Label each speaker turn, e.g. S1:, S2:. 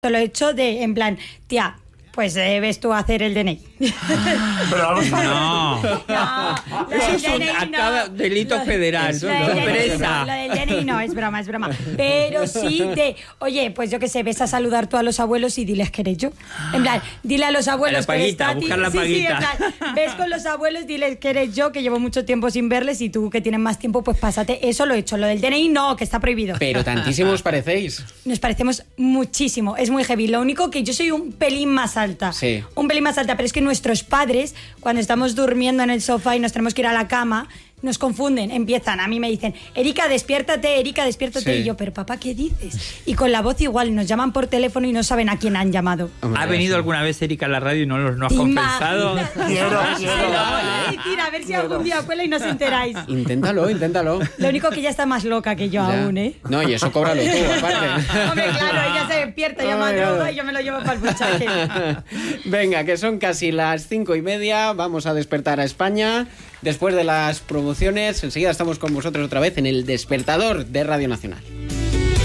S1: lo he hecho en plan, tía, pues ves tú a hacer el DNI.
S2: Pero vamos a
S1: No,
S3: Eso es un delito federal.
S1: Lo del DNI no, es broma. Pero sí oye, pues yo qué sé, ves a saludar tú a los abuelos y diles que eres yo. En plan, dile a los abuelos
S3: la paguita,
S1: que
S3: buscar la paguita.
S1: Sí, en plan, ves con los abuelos, diles que eres yo, que llevo mucho tiempo sin verles y tú que tienes más tiempo, pues pásate. Eso lo he hecho. Lo del DNI no, que está prohibido.
S4: Pero tantísimo os parecéis.
S1: Nos parecemos muchísimo, es muy heavy. Lo único que yo soy un pelín más alta.
S4: Sí.
S1: Un pelín más alta, pero es que nuestros padres, cuando estamos durmiendo en el sofá y nos tenemos que ir a la cama, nos confunden, a mí me dicen, Erika, despiértate,
S4: Sí.
S1: y yo, pero papá, ¿qué dices? Y con la voz igual, nos llaman por teléfono y no saben a quién han llamado.
S3: ¿Ha venido alguna vez Erika a la radio y no has confesado?
S2: Quiero.
S1: A ver si algún día cuela y nos enteráis.
S4: Inténtalo.
S1: Lo único que ella está más loca que yo
S4: Ya.
S1: aún, ¿eh?
S4: No, y eso cóbralo tú, aparte.
S1: Hombre, claro, ella se despierta, llama a droga y yo me lo llevo para el buchaje.
S4: Venga, que son casi las 5:30. Vamos a despertar a España. Después de las promociones, enseguida estamos con vosotros otra vez en el Despertador de Radio Nacional.